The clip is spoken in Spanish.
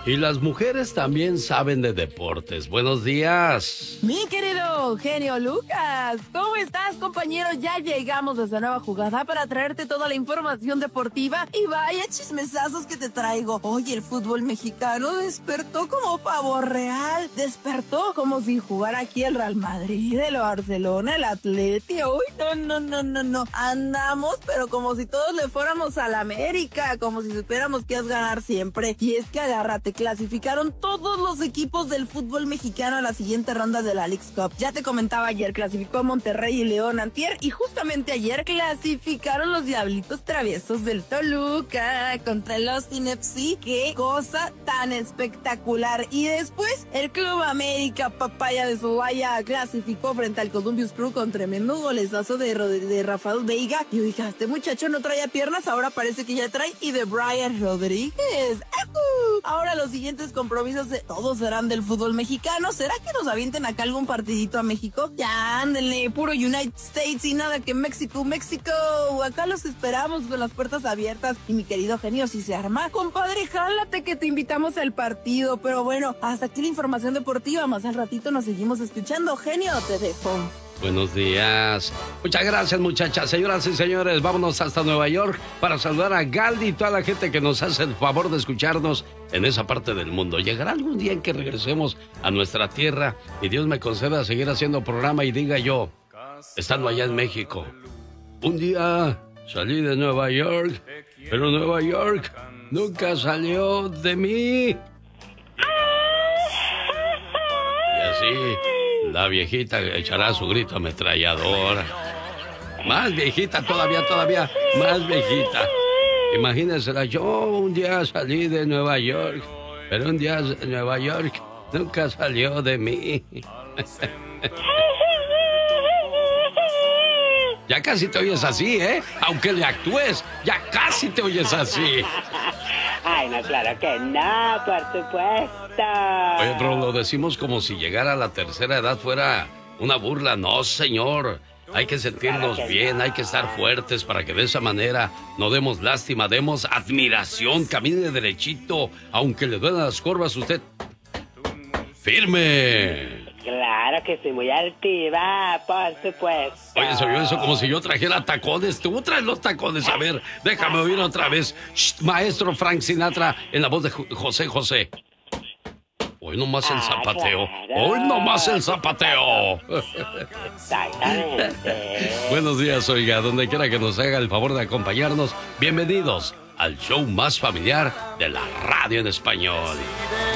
Y las mujeres también saben de deportes. Buenos días. Mi querido genio Lucas, ¿cómo estás, compañero? Ya llegamos a esta nueva jugada para traerte toda la información deportiva y vaya chismesazos que te traigo. Hoy el fútbol mexicano despertó como pavo real, despertó como si jugara aquí el Real Madrid, el Barcelona, el Atleti. Uy, no. Andamos, pero como si todos le fuéramos a la América, como si supiéramos que es ganar siempre. Y es que agárrate, clasificaron todos los equipos del fútbol mexicano a la siguiente ronda de la Leagues Cup. Ya te comentaba ayer, clasificó Monterrey y León antier, y justamente ayer clasificaron los Diablitos Traviesos del Toluca contra el Austin FC. ¡Qué cosa tan espectacular! Y después, el Club América Papaya de Celaya clasificó frente al Columbus Crew con tremendo golezazo de Rafael Veiga. Y yo dije, este muchacho no traía piernas, ahora parece que ya trae, y de Brian Rodríguez. Ahora los siguientes compromisos todos serán del fútbol mexicano. ¿Será que nos avienten acá algún partidito a México? Ya, ándenle, puro United States y nada que México. Acá los esperamos con las puertas abiertas. Y mi querido genio, si se arma, compadre, jálate que te invitamos al partido. Pero bueno, hasta aquí la información deportiva. Más al ratito nos seguimos escuchando. Genio, te dejo. Buenos días. Muchas gracias, muchachas. Señoras y señores, vámonos hasta Nueva York para saludar a Galdi y toda la gente que nos hace el favor de escucharnos en esa parte del mundo. Llegará algún día en que regresemos a nuestra tierra y Dios me conceda seguir haciendo programa y diga yo, estando allá en México, un día salí de Nueva York, pero Nueva York nunca salió de mí. Y así la viejita echará su grito ametrallador. Más viejita todavía, más viejita. Imagínensela, yo un día salí de Nueva York, pero un día Nueva York nunca salió de mí. Ya casi te oyes así, ¿eh? Aunque le actúes, ya casi te oyes así. Ay, no, claro que no, por supuesto. Oye, pero lo decimos como si llegar a la tercera edad fuera una burla. No, señor. Hay que sentirnos bien, hay que estar fuertes para que de esa manera no demos lástima, demos admiración, camine derechito, aunque le duelan las curvas, usted firme. Claro que soy muy altiva, por supuesto. Oye, se oyó eso como si yo trajera tacones. Tú traes los tacones. A ver, déjame oír otra vez. Shh, maestro Frank Sinatra en la voz de José José. Hoy nomás el zapateo. Claro. Hoy nomás el zapateo. Exactamente. Buenos días, oiga. Donde quiera que nos haga el favor de acompañarnos, bienvenidos al show más familiar de la radio en español.